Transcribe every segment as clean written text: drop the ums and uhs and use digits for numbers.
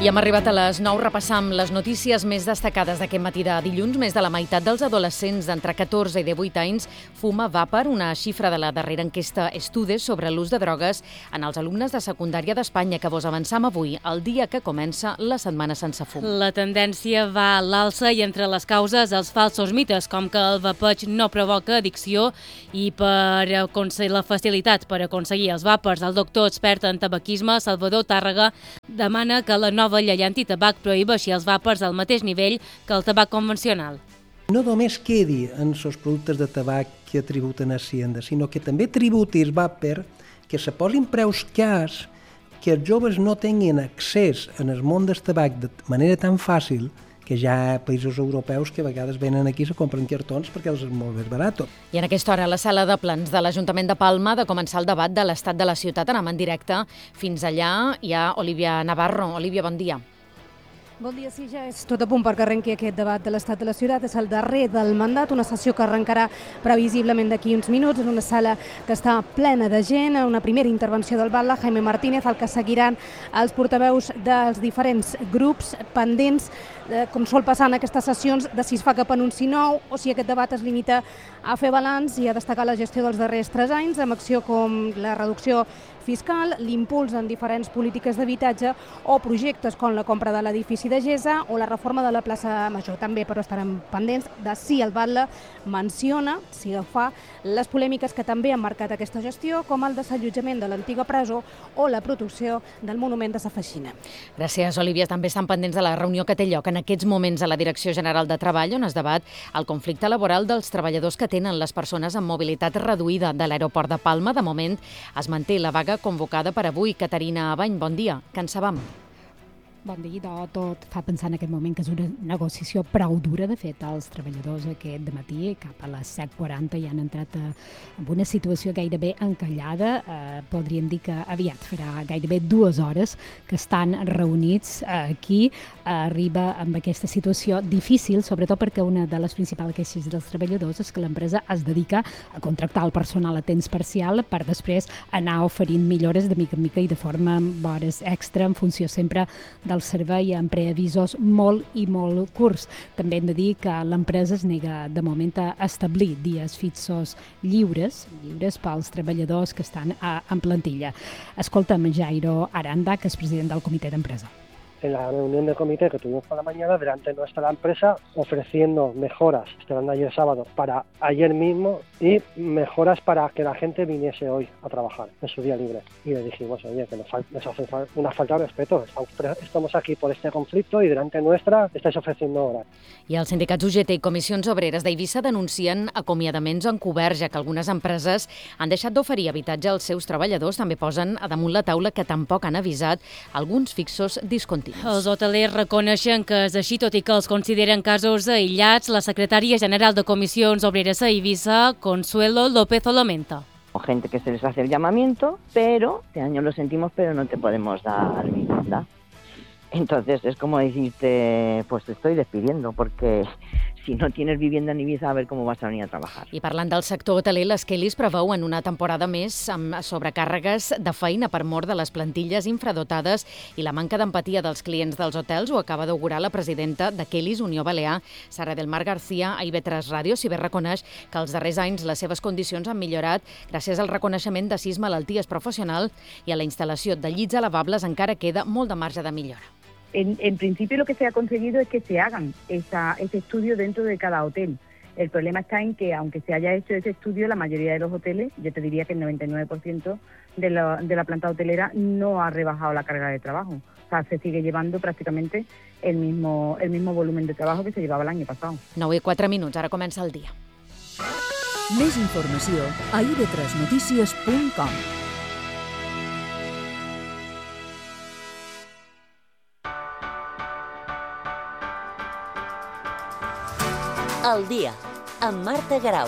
I hem arribat a les 9, repassam les notícies més destacades d'aquest matí de dilluns. Més de la meitat dels adolescents d'entre 14 i 18 anys fuma vàper, una xifra de la darrera enquesta Estudes sobre l'ús de drogues en els alumnes de secundària d'Espanya, que vos avançam avui, el dia que comença la setmana sense fum. La tendència va a l'alça i entre les causes els falsos mites, com que el vapeig no provoca addicció i per aconseguir la facilitat per aconseguir els vàpers, el doctor expert en tabaquisme, Salvador Tàrrega, demana que la nova llei antitabac prohibeixi els vàpers al mateix nivell que el tabac convencional. No només quedi en els productes de tabac que tributen a Hacienda, sinó que també tributi el vàper, que se posin preus cars, que els joves no tinguin accés en el món del tabac de manera tan fàcil, que ja hi ha països europeus que a vegades venen aquí i se compren cartons perquè els és molt més barat. I en aquesta hora, a la sala de plens de l'Ajuntament de Palma, de començar el debat de l'estat de la ciutat. Anem en directe. Fins allà hi ha Olivia Navarro. Olivia, bon dia. Bon dia, sí, ja és tot a punt perquè arrenqui aquest debat de l'estat de la ciutat. És el darrer del mandat, una sessió que arrencarà previsiblement d'aquí uns minuts, en una sala que està plena de gent, una primera intervenció del batlle, Jaime Martínez, el que seguiran els portaveus dels diferents grups pendents, com sol passar en aquestes sessions, de si es fa cap anunci nou o si aquest debat es limita a fer balanç i a destacar la gestió dels darrers 3 anys, amb acció com la reducció fiscal, l'impuls en diferents polítiques d'habitatge o projectes com la compra de l'edifici de Gesa o la reforma de la plaça Major. També, però, estarem pendents de si el batlle menciona, si el fa, les polèmiques que també han marcat aquesta gestió, com el desallotjament de l'antiga presó o la protecció del monument de Sa Feixina. Gràcies, Olivia. També estan pendents de la reunió que té lloc en aquests moments a la Direcció General de Treball, on es debat el conflicte laboral dels treballadors que tenen les persones amb mobilitat reduïda de l'aeroport de Palma. De moment es manté la vaga convocada per avui. Caterina Abany, bon dia. Que en sabem? Bon dia. Tot fa pensar en aquest moment que és una negociació prou dura. De fet, els treballadors aquest dematí, cap a les 7:40, ja han entrat en una situació gairebé encallada. Podríem dir que aviat farà gairebé 2 hores que estan reunits aquí. Arriba amb aquesta situació difícil, sobretot perquè una de les principals queixes dels treballadors és que l'empresa es dedica a contractar el personal a temps parcial per després anar oferint millores de mica en mica i de forma amb hores extra en funció sempre del servei amb preavisos molt i molt curts. També hem de dir que l'empresa es nega de moment a establir dies fixos lliures pels treballadors que estan en plantilla. Escolta'm Jairo Aranda, que és president del comitè d'empresa. En la reunión del comité que tuvimos por la mañana, delante nuestra la empresa, ofreciendo mejoras, estaban ayer sábado, para ayer mismo y mejoras para que la gente viniese hoy a trabajar en su día libre. Y le dijimos, oye, que nos hace una falta de respeto, estamos aquí por este conflicto y delante nuestra estáis ofreciendo horas. I els sindicats UGT i Comissions Obreres d'Eivissa denuncien acomiadaments encoberts, ja que algunes empreses han deixat d'oferir habitatge als seus treballadors. També posen a damunt la taula que tampoc han avisat alguns fixos discontinus. Els hotelers reconeixen que és així, tot i que els consideren casos aïllats. La secretària general de Comissions Obreres a Eivissa, Consuelo López Olamenta. Gente que se les hace el llamamiento, pero este año lo sentimos, pero no te podemos dar vivienda. Entonces es como decirte, pues te estoy despidiendo, porque si no tienes vivienda ni visa, a ver cómo vas a venir a trabajar. I parlant del sector hoteler, les Kellys preveuen una temporada més amb sobrecàrregues de feina per mort de les plantilles infradotades i la manca d'empatia dels clients dels hotels. Ho acaba d'augurar la presidenta de Kellys Unió Balear, Sara del Mar García, a IB3 Ràdio. Si bé reconeix que els darrers anys les seves condicions han millorat gràcies al reconeixement de 6 malalties professionals i a la instal·lació de llits elevables, encara queda molt de marge de millora. En principio lo que se ha conseguido es que se hagan ese estudio dentro de cada hotel. El problema está en que, aunque se haya hecho ese estudio, la mayoría de los hoteles, yo te diría que el 99% de la planta hotelera no ha rebajado la carga de trabajo. O sea, se sigue llevando prácticamente el mismo volumen de trabajo que se llevaba el año pasado. 9:04, ara comença el dia. Més informació a ib3notícies.com. El dia, amb Marta Garau.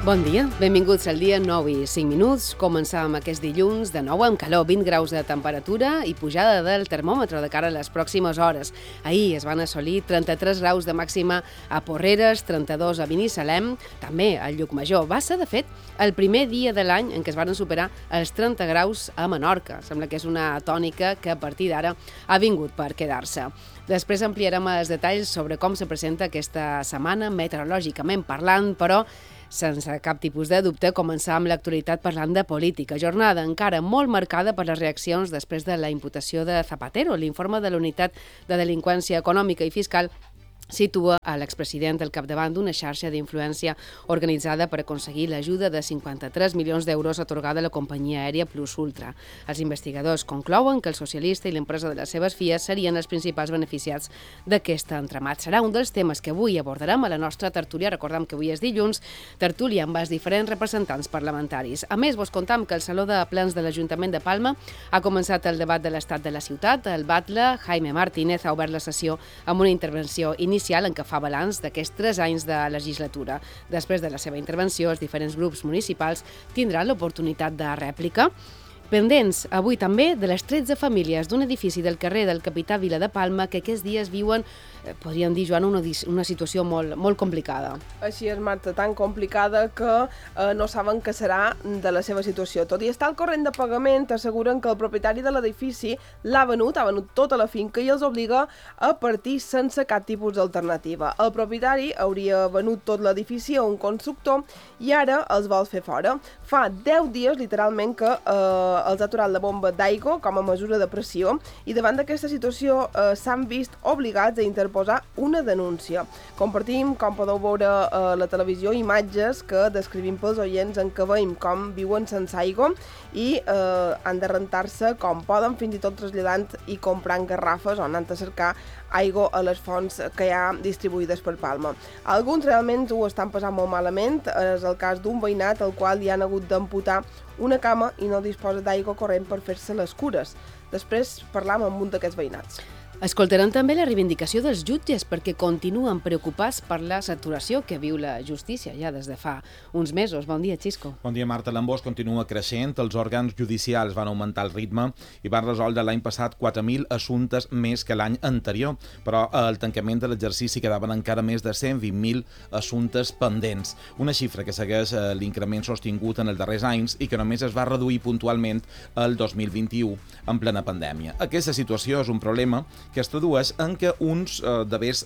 Bon dia, benvinguts al dia 9 i 5 minuts. Començàvem aquest dilluns de nou amb calor, 20 graus de temperatura i pujada del termòmetre de cara a les pròximes hores. Ahir es van assolir 33 graus de màxima a Porreres, 32 a Binissalem, també a Llucmajor. Va ser, de fet, el primer dia de l'any en què es van superar els 30 graus a Menorca. Sembla que és una tònica que a partir d'ara ha vingut per quedar-se. Després ampliarem els detalls sobre com se presenta aquesta setmana, meteorològicament parlant, però sense cap tipus de dubte, començar amb l'actualitat parlant de política. Jornada encara molt marcada per les reaccions després de la imputació de Zapatero. L'informe de la Unitat de Delinqüència Econòmica i Fiscal situa a l'expresident al capdavant d'una xarxa d'influència organitzada per aconseguir l'ajuda de 53 milions d'euros atorgada a la companyia aèria Plus Ultra. Els investigadors conclouen que el socialista i l'empresa de les seves fies serien els principals beneficiats d'aquest entramat. Serà un dels temes que avui abordarem a la nostra tertúlia. Recordem que avui és dilluns, tertúlia amb els diferents representants parlamentaris. A més, vos contam que el Saló de Plens de l'Ajuntament de Palma ha començat el debat de l'estat de la ciutat. El batle Jaime Martínez ha obert la sessió amb una intervenció inicial en què fa balanç d'aquests 3 anys de legislatura. Després de la seva intervenció, els diferents grups municipals tindran l'oportunitat de rèplica. Pendents avui també de les 13 famílies d'un edifici del carrer del Capità Vila de Palma que aquests dies viuen, podríem dir, Joan, una situació molt complicada. Així és, Marta, tan complicada que no saben què serà de la seva situació. Tot i estar al corrent de pagament, asseguren que el propietari de l'edifici ha venut tota la finca i els obliga a partir sense cap tipus d'alternativa. El propietari hauria venut tot l'edifici a un constructor i ara els vol fer fora. Fa 10 dies, literalment, que els ha aturat la bomba d'aigua com a mesura de pressió i davant d'aquesta situació s'han vist obligats a interposar una denúncia. Compartim, com podeu veure a la televisió, imatges que descrivim pels oients en què veiem com viuen sense aigua i han de rentar-se com poden, fins i tot traslladant i comprant garrafes on han de cercar aigua a les fonts que hi ha distribuïdes per Palma. Alguns realment ho estan passant molt malament. És el cas d'un veïnat al qual li han hagut d'amputar una cama i no disposa d'aigua corrent per fer-se les cures. Després parlam amb un d'aquests veïnats. Escoltaran també la reivindicació dels jutges perquè continuen preocupats per la saturació que viu la justícia ja des de fa uns mesos. Bon dia, Xisco. Bon dia, Marta. L'embost continua creixent. Els òrgans judicials van augmentar el ritme i van resoldre l'any passat 4.000 assumptes més que l'any anterior, però al tancament de l'exercici quedaven encara més de 120.000 assumptes pendents. Una xifra que segueix l'increment sostingut en els darrers anys i que només es va reduir puntualment el 2021 en plena pandèmia. Aquesta situació és un problema que es tradueix en que uns d'haver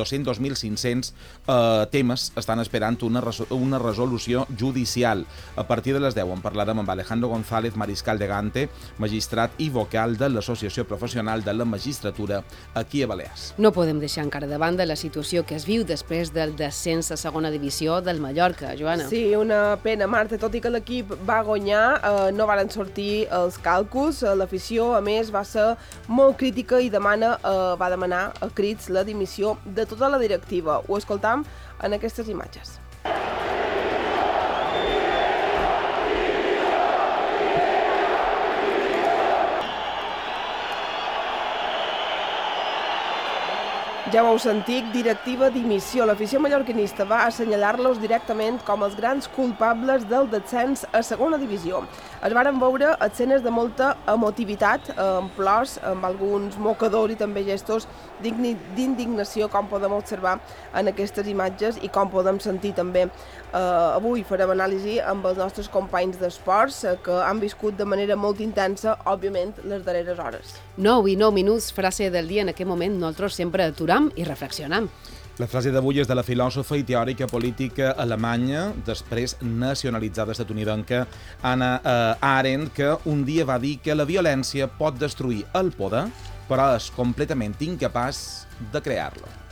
202.500 temes estan esperant una resolució judicial. A partir de les 10 en parlarem amb Alejandro González Mariscal de Gante, magistrat i vocal de l'Associació Professional de la Magistratura aquí a Balears. No podem deixar encara de banda la situació que es viu després del descens a segona divisió del Mallorca, Joana. Sí, una pena, Marta, tot i que l'equip va guanyar, no varen sortir els càlculs. L'afició, a més, va ser molt crítica i va demanar a crits la dimissió de tota la directiva. Ho escoltam en aquestes imatges. Ja ho heu sentit, directiva dimissió. L'afició mallorquinista va assenyalar-los directament com els grans culpables del descens a segona divisió. Es varen veure escenes de molta emotivitat, amb plors, amb alguns mocadors i també gestos d'indignació, com podem observar en aquestes imatges i com podem sentir també. Avui farem anàlisi amb els nostres companys d'esports que han viscut de manera molt intensa, òbviament, les darreres hores. 9 i 9 minuts, frase del dia. En aquest moment nosaltres sempre aturam i reflexionem. La frase d'avui és de la filòsofa i teòrica política alemanya, després nacionalitzada estatunidenca, Hannah Arendt, que un dia va dir que la violència pot destruir el poder, però és completament incapaç de crear-lo.